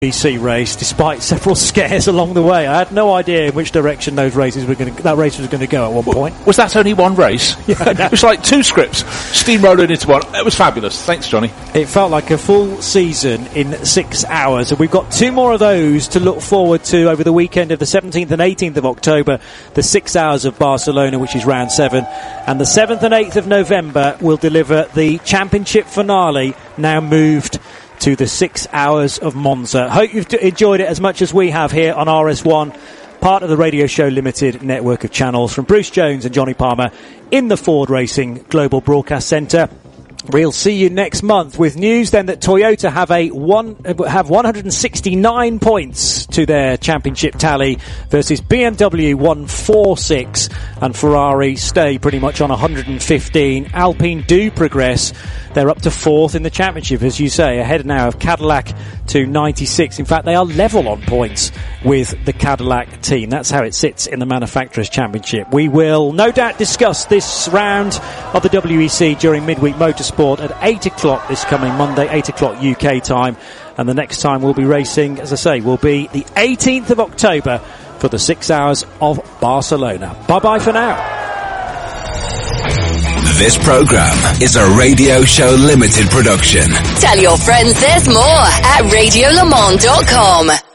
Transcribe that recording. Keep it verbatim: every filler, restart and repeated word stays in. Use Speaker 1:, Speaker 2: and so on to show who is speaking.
Speaker 1: B C race, despite several scares along the way. I had no idea in which direction those races were going to, that race was going to go at one point.
Speaker 2: Was that only one race?
Speaker 1: Yeah, no.
Speaker 2: It was like two scripts, steamrolling into one. It was fabulous. Thanks, Johnny.
Speaker 1: It felt like a full season in six hours, and we've got two more of those to look forward to over the weekend of the seventeenth and eighteenth of October, the six hours of Barcelona, which is round seven, and the seventh and eighth of November will deliver the championship finale, now moved to the six hours of Monza. Hope you've enjoyed it as much as we have here on R S one, part of the Radio Show Limited network of channels. From Bruce Jones and Johnny Palmer in the Ford Racing Global Broadcast Centre. We'll see you next month with news then that Toyota have a one have one hundred sixty-nine points to their championship tally versus B M W one forty-six, and Ferrari stay pretty much on one hundred fifteen. Alpine do progress. They're up to fourth in the championship, as you say, ahead now of Cadillac to ninety-six. In fact, they are level on points with the Cadillac team. That's how it sits in the Manufacturers' Championship. We will no doubt discuss this round of the W E C during Midweek Motorsport at eight o'clock this coming Monday, eight o'clock U K time. And the next time we'll be racing, as I say, will be the eighteenth of October for the six hours of Barcelona. Bye-bye for now.
Speaker 3: This program is a Radio Show Limited production.
Speaker 4: Tell your friends there's more at radio le mans dot com.